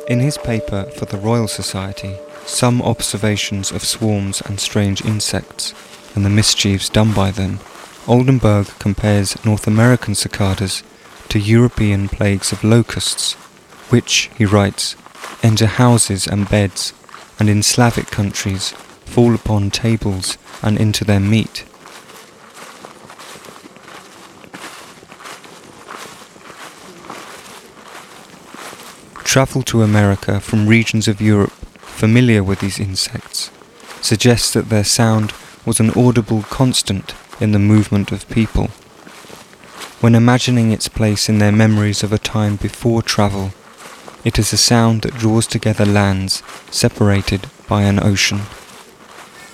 In his paper for the Royal Society, Some Observations of Swarms and Strange Insects and the Mischiefs Done by Them, Oldenburg compares North American cicadas to European plagues of locusts, which, he writes, enter houses and beds, and in Slavic countries fall upon tables and into their meat. Travel to America from regions of Europe familiar with these insects suggests that their sound was an audible constant in the movement of people. When imagining its place in their memories of a time before travel, it is a sound that draws together lands separated by an ocean.